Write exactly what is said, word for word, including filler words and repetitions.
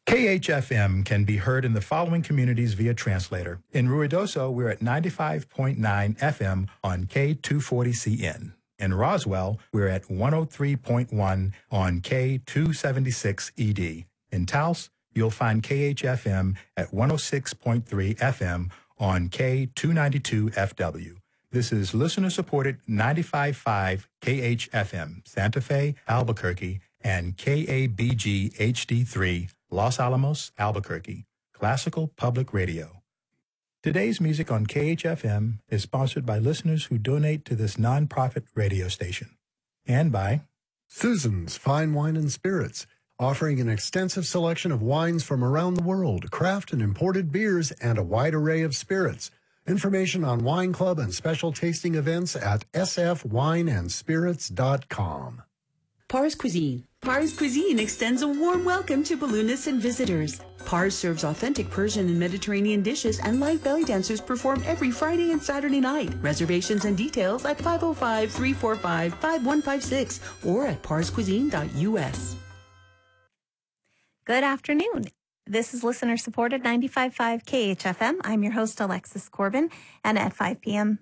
K H F M can be heard in the following communities via translator. In Ruidoso, we're at ninety-five point nine F M on K two forty C N. In Roswell, we're at one oh three point one on K two seventy-six E D. In Taos, you'll find K H F M at one oh six point three F M on K two ninety-two F W. This is listener-supported ninety-five point five K H F M, Santa Fe, Albuquerque, and K A B G H D three, Los Alamos, Albuquerque, Classical Public Radio. Today's music on K H F M is sponsored by listeners who donate to this nonprofit radio station, and by Susan's Fine Wine and Spirits, offering an extensive selection of wines from around the world, craft and imported beers, and a wide array of spirits. Information on Wine Club and special tasting events at s f wine and spirits dot com. Pars Cuisine. Pars Cuisine extends a warm welcome to balloonists and visitors. Pars serves authentic Persian and Mediterranean dishes, and live belly dancers perform every Friday and Saturday night. Reservations and details at five oh five, three four five, five one five six or at pars cuisine dot u s. Good afternoon. This is listener-supported ninety-five point five K H F M. I'm your host, Alexis Corbin, and at five p.m.